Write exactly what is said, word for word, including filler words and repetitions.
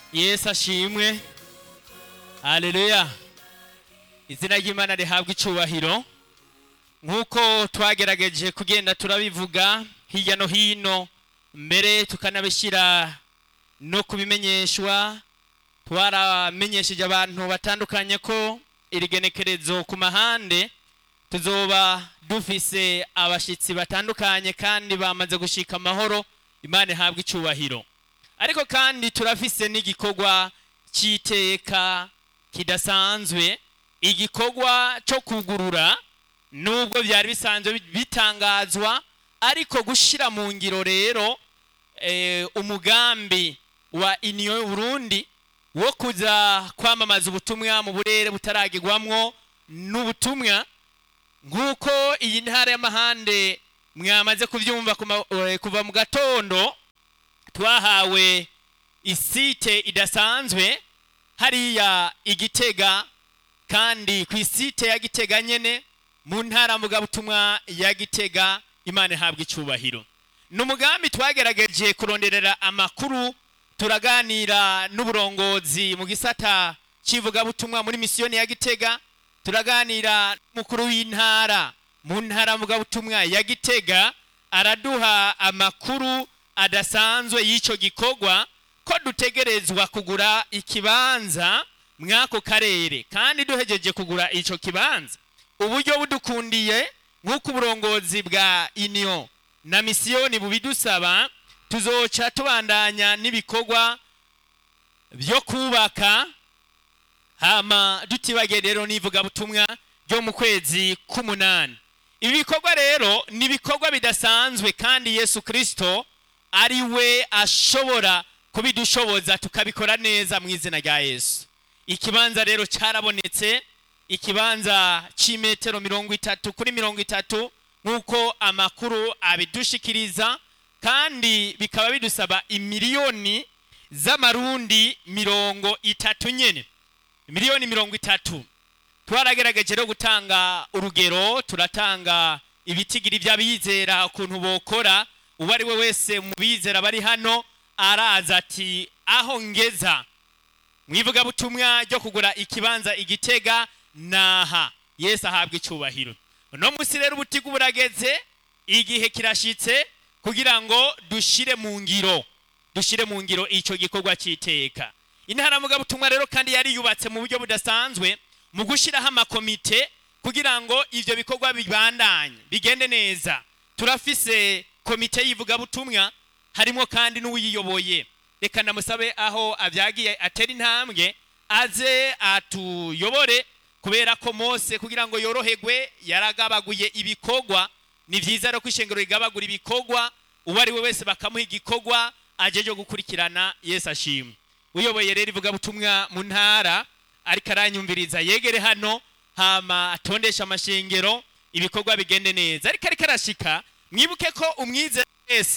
Yesu ashimwe. Haleluya. Izina ry'Imana rihabwa icubahiro. Nkuko twagerageje kugenda turabivuga hirya no hino, mbere tukanabishira no kubimenyeshwa, twaramenyesheje abantu batandukanye ko irigenekerezo ku mahande tuzoba dufise abashitsi batandukanye kandi bamaze gushika amahoro. Imana ihabwa icubahiro. Ariko kandi turafise n'igikorwa cy'iteka kidasanzwe, igikorwa cyo kugurura, nubwo byari bisanzwe bitangazwa, ariko gushira mu ngiro rero e, umugambi wa Union Burundi wo kuza kwamamaza ubutumwa mu burere butaragirwamwo n'ubutumwa, nkuko iyi ntara y'amahande mwamaze kuvyumva kuva mu gatondo. Twahawe isite idasanzwe hariya Igitega, kandi ku isite ya Gitega nyene mu ntara mugabutumwa ya Gitega. Imana ihabwa icubahiro. N'umugambi twagerageje kuronderera amakuru, turaganira n'uburongozi mu gisata civuga butumwa muri misiyoni ya Gitega, turaganira mukuru w'intara mu ntara mugabutumwa ya Gitega, araduha amakuru adasanzwe y'ico gikorwa ko dutegerezwa kugura ikibanza mwako karere, kandi duhejeje kugura ico kibanza uburyo budukundiye nk'uko uburongozi bwa Union na misiyoni bubidusaba, tuzoca tubandanya n'ibikorwa byo kubaka, hama dutibage rero nivuga butumwa byo mu kwezi k'umunani. Ibi bikorwa rero ni bikorwa bidasanzwe, kandi Yesu Kristo ari we ashobora kubidushoboza tukabikora neza mu izina rya Yesu. Ikibanza rero cyarabonetse, ikibanza c'imetero mirongo itatu kuri mirongo itatu nkuko amakuru abidushikiriza, kandi bikaba bidusaba imiliyoni z'amarundi mirongo itatu nyene, miliyoni mirongo itatu. Twaragerageje rero gutanga urugero, turatanga ibitigiri by'abizera ukuntu bokora. Uwo ari we wese mu bizera bari hano araza ati aho ngeza mwivuga butumwa ryo kugura ikibanza Igitega naha. Yesu ahabwa icubahiro. No musi rero ubutigu burageze, igihe kirashitse kugira ngo dushire mu ngiro dushire mu ngiro ico gikorwa cy'iteka. Intara muga butumwa rero kandi yari yubatse mu buryo budasanzwe mu gushiraho amakomite kugira ngo ivyo bikorwa bibandanye bigende neza. Turafise komite yivuga butumwa, harimo kandi n'uyiyoboye. Reka namusabe aho avyagiye atera intambwe aze atuyobore, kubera ko Mose kugira ngo yoroherwe yaragabaguye ibikorwa. Ni vyiza rero kwishengero rigabagura ibikorwa, uwo ari we wese bakamuha igikorwa ajeje gukurikirana. Yesu ashimwe. Uyoboye rero ivuga butumwa mu ntara ariko aranyumviriza yegere hano, hama atondesha amashengero ibikorwa bigende neza. Ariko ariko arashika, mwibuke ko umwizera wese